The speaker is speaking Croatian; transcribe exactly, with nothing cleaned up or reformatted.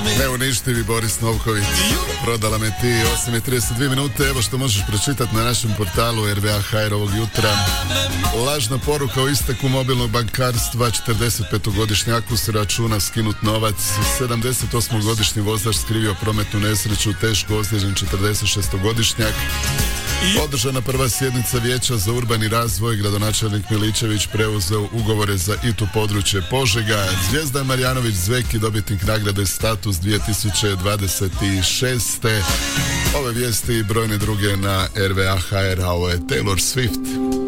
Neuništivi Boris Novković. Prodala me ti. osam i trideset dvije minute. Evo što možeš pročitati na našem portalu R B A H R ovog jutra. Lažna poruka o isteku mobilnog bankarstva. četrdesetpetogodišnjaku se računa skinut novac. sedamdesetosmogodišnji vozač skrivio prometnu nesreću. Teško ozlijeđen četrdesetšestogodišnjak. Održana prva sjednica Vijeća za urbani razvoj. Gradonačelnik Miličević preuzeo ugovore za I T U područje Požega. Zvijezdan Marjanović Zveki, dobitnik nagrade Status dvije tisuće dvadeset šeste. Ove vijesti i brojne druge na R B A H R, a ovo je Taylor Swift.